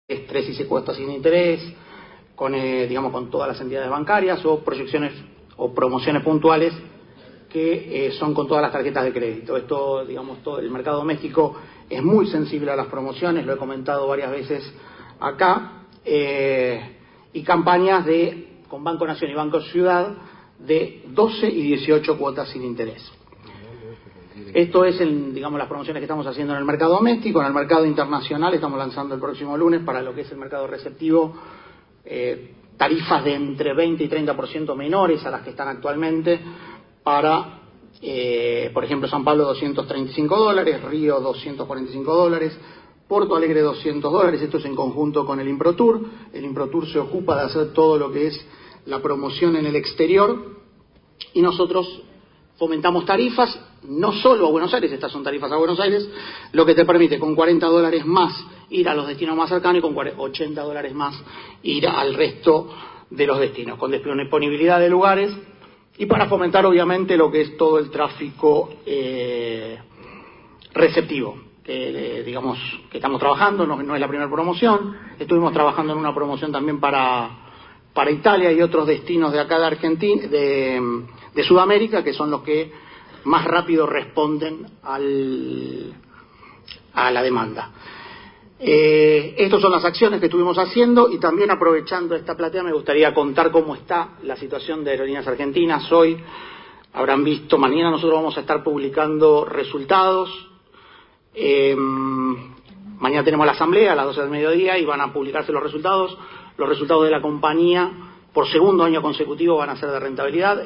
3 y 6 cuotas sin interés, con con todas las entidades bancarias, o proyecciones o promociones puntuales que son con todas las tarjetas de crédito. Esto, todo el mercado doméstico es muy sensible a las promociones, lo he comentado varias veces acá, y campañas con Banco Nación y Banco Ciudad de 12 y 18 cuotas sin interés. Esto es las promociones que estamos haciendo en el mercado doméstico. En el mercado internacional estamos lanzando el próximo lunes, para lo que es el mercado receptivo, tarifas de entre 20 y 30% menores a las que están actualmente para, por ejemplo, San Pablo $235, Río $245, Porto Alegre $200. Esto es en conjunto con el ImproTour. El ImproTour se ocupa de hacer todo lo que es la promoción en el exterior, y nosotros fomentamos tarifas, no solo a Buenos Aires, estas son tarifas a Buenos Aires, lo que te permite con $40 más ir a los destinos más cercanos y con $80 más ir al resto de los destinos, con disponibilidad de lugares, y para fomentar obviamente lo que es todo el tráfico receptivo, que estamos trabajando. No es la primera promoción, estuvimos trabajando en una promoción también para Italia y otros destinos de acá de Argentina, de Sudamérica, que son los que más rápido responden a la demanda. Estas son las acciones que estuvimos haciendo, y también, aprovechando esta platea, me gustaría contar cómo está la situación de Aerolíneas Argentinas. Hoy habrán visto, mañana nosotros vamos a estar publicando resultados. Mañana tenemos la asamblea a las 12 del mediodía y van a publicarse los resultados. Los resultados de la compañía por segundo año consecutivo van a ser de rentabilidad,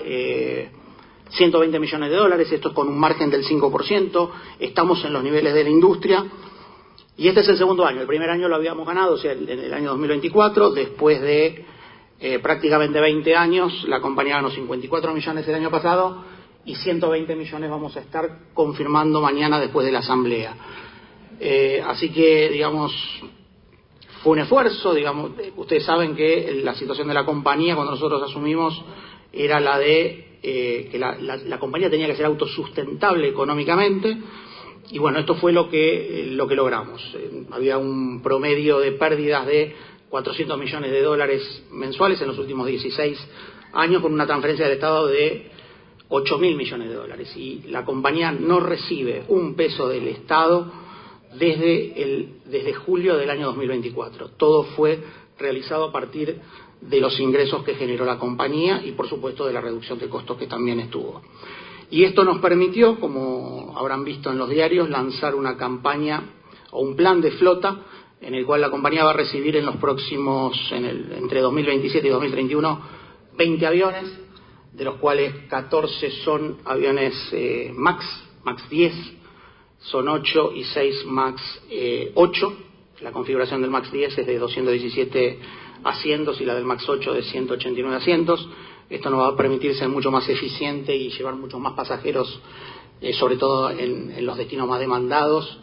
$120 millones, esto es con un margen del 5%, estamos en los niveles de la industria, y este es el segundo año. El primer año lo habíamos ganado, o sea, en el año 2024, después de prácticamente 20 años, la compañía ganó 54 millones el año pasado, y 120 millones vamos a estar confirmando mañana después de la asamblea. Así que, fue un esfuerzo, ustedes saben que la situación de la compañía cuando nosotros asumimos era la de que la compañía tenía que ser autosustentable económicamente, y bueno, esto fue lo que logramos. Había un promedio de pérdidas de $400 millones mensuales en los últimos 16 años, con una transferencia del Estado de $8.000 millones, y la compañía no recibe un peso del Estado desde julio del año 2024. Todo fue realizado a partir de los ingresos que generó la compañía y, por supuesto, de la reducción de costos que también estuvo. Y esto nos permitió, como habrán visto en los diarios, lanzar una campaña o un plan de flota en el cual la compañía va a recibir en los próximos, entre 2027 y 2031, 20 aviones, de los cuales 14 son aviones MAX 10, son 8 y 6 MAX 8. La configuración del MAX 10 es de 217 asientos y la del MAX 8 de 189 asientos. Esto nos va a permitir ser mucho más eficiente y llevar muchos más pasajeros, sobre todo en los destinos más demandados,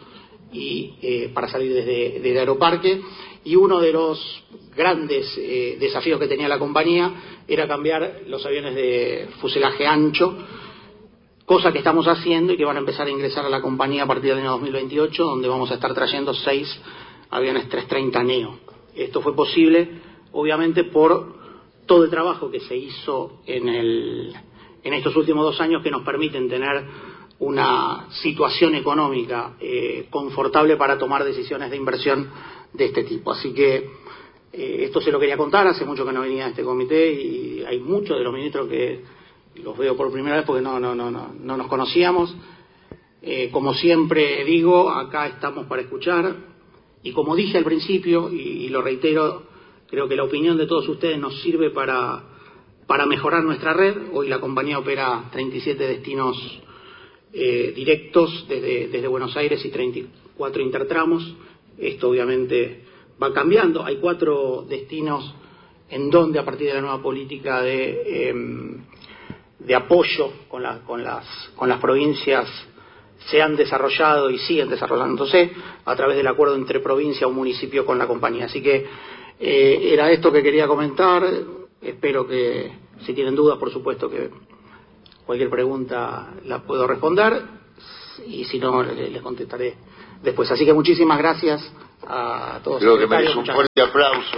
y para salir desde Aeroparque. Y uno de los grandes desafíos que tenía la compañía era cambiar los aviones de fuselaje ancho, cosa que estamos haciendo y que van a empezar a ingresar a la compañía a partir del año 2028, donde vamos a estar trayendo 6 aviones 330 Neo. Esto fue posible, obviamente, por todo el trabajo que se hizo en estos últimos 2 años, que nos permiten tener una situación económica confortable para tomar decisiones de inversión de este tipo. Así que esto se lo quería contar. Hace mucho que no venía a este comité y hay muchos de los ministros que los veo por primera vez porque no nos conocíamos. Como siempre digo, acá estamos para escuchar, y como dije al principio y lo reitero, creo que la opinión de todos ustedes nos sirve para mejorar nuestra red. Hoy la compañía opera 37 destinos directos desde Buenos Aires y 34 intertramos. Esto obviamente va cambiando. Hay 4 destinos en donde, a partir de la nueva política de apoyo con las provincias, se han desarrollado y siguen desarrollándose a través del acuerdo entre provincia o municipio con la compañía. Así que era esto que quería comentar. Espero que, si tienen dudas, por supuesto que cualquier pregunta la puedo responder, y si no, les contestaré después. Así que muchísimas gracias a todos. Creo que merece un fuerte aplauso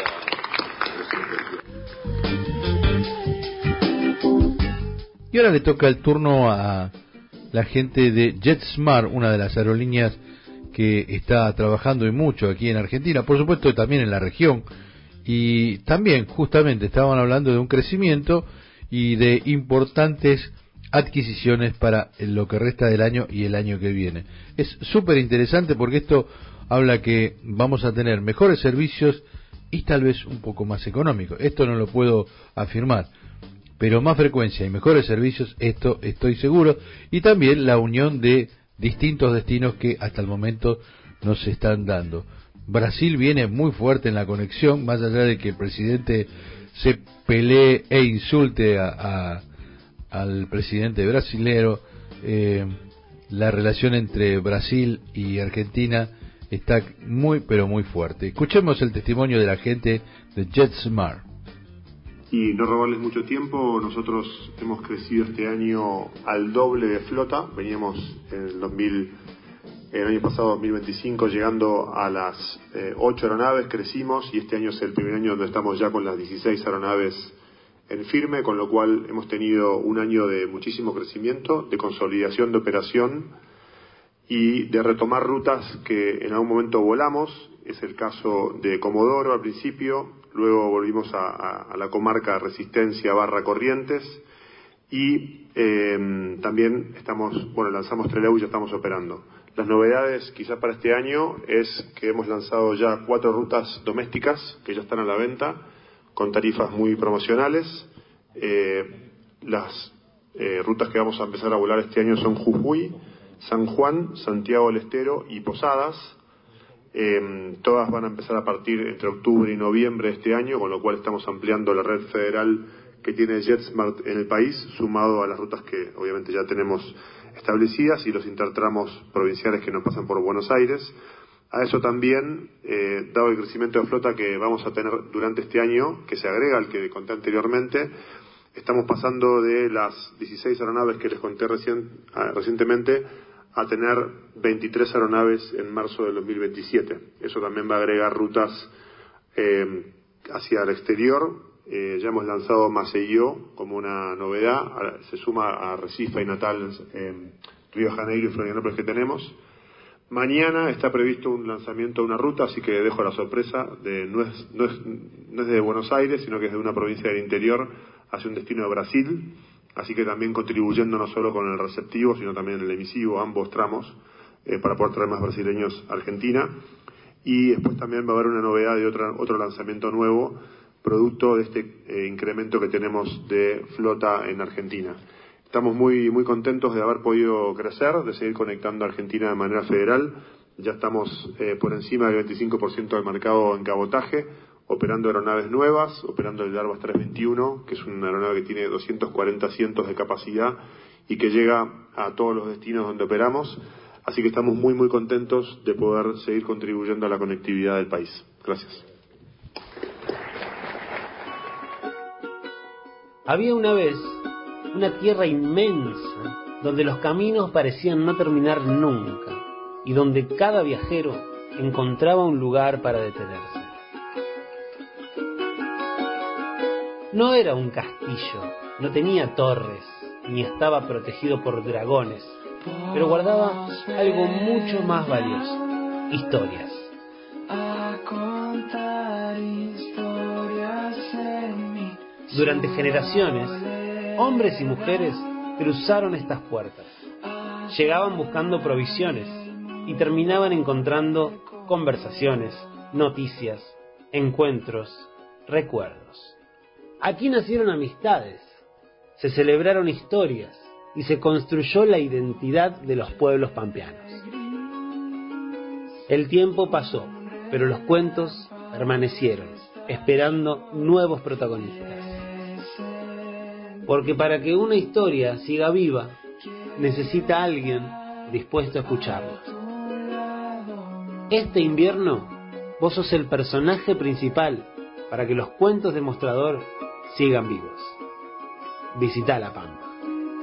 Y ahora le toca el turno a la gente de JetSmart, una de las aerolíneas que está trabajando y mucho aquí en Argentina, por supuesto también en la región, y también justamente estaban hablando de un crecimiento y de importantes adquisiciones para lo que resta del año y el año que viene. Es súper interesante porque esto habla que vamos a tener mejores servicios y tal vez un poco más económicos. Esto no lo puedo afirmar, pero más frecuencia y mejores servicios, esto estoy seguro, y también la unión de distintos destinos que hasta el momento no se están dando. Brasil viene muy fuerte en la conexión, más allá de que el presidente se pelee e insulte al presidente brasilero, la relación entre Brasil y Argentina está muy pero muy fuerte. Escuchemos el testimonio de la gente de JetSmart. Y no robarles mucho tiempo, nosotros hemos crecido este año al doble de flota. Veníamos el año pasado, 2025, llegando a las 8 aeronaves, crecimos, y este año es el primer año donde estamos ya con las 16 aeronaves en firme, con lo cual hemos tenido un año de muchísimo crecimiento, de consolidación de operación y de retomar rutas que en algún momento volamos. Es el caso de Comodoro al principio, luego volvimos a la comarca Resistencia / Corrientes, y también lanzamos Trelew y ya estamos operando. Las novedades quizás para este año es que hemos lanzado ya 4 rutas domésticas que ya están a la venta con tarifas muy promocionales. Las rutas que vamos a empezar a volar este año son Jujuy, San Juan, Santiago del Estero y Posadas. Todas van a empezar a partir entre octubre y noviembre de este año, con lo cual estamos ampliando la red federal que tiene JetSmart en el país, sumado a las rutas que obviamente ya tenemos establecidas y los intertramos provinciales que nos pasan por Buenos Aires. A eso también, dado el crecimiento de flota que vamos a tener durante este año, que se agrega al que conté anteriormente, estamos pasando de las 16 aeronaves que les conté recientemente a tener 23 aeronaves en marzo del 2027. Eso también va a agregar rutas hacia el exterior. Ya hemos lanzado Maceió como una novedad, se suma a Recife y Natal, Río de Janeiro y Florianópolis que tenemos. Mañana está previsto un lanzamiento de una ruta, así que dejo la sorpresa, no es de Buenos Aires, sino que es de una provincia del interior hacia un destino de Brasil, así que también contribuyendo no solo con el receptivo, sino también el emisivo, ambos tramos, para poder traer más brasileños a Argentina. Y después también va a haber una novedad de otro lanzamiento nuevo, producto de este incremento que tenemos de flota en Argentina. Estamos muy, muy contentos de haber podido crecer, de seguir conectando a Argentina de manera federal. Ya estamos por encima del 25% del mercado en cabotaje, operando aeronaves nuevas, operando el Airbus 321, que es una aeronave que tiene 240 asientos de capacidad y que llega a todos los destinos donde operamos. Así que estamos muy, muy contentos de poder seguir contribuyendo a la conectividad del país. Gracias. Había una vez una tierra inmensa donde los caminos parecían no terminar nunca y donde cada viajero encontraba un lugar para detenerse. No era un castillo, no tenía torres, ni estaba protegido por dragones, pero guardaba algo mucho más valioso: historias. Durante generaciones, hombres y mujeres cruzaron estas puertas. Llegaban buscando provisiones y terminaban encontrando conversaciones, noticias, encuentros, recuerdos. Aquí nacieron amistades, se celebraron historias y se construyó la identidad de los pueblos pampeanos. El tiempo pasó, pero los cuentos permanecieron, esperando nuevos protagonistas. Porque para que una historia siga viva, necesita alguien dispuesto a escucharla. Este invierno, vos sos el personaje principal para que los cuentos de Mostrador sigan vivos. Visita La Pampa.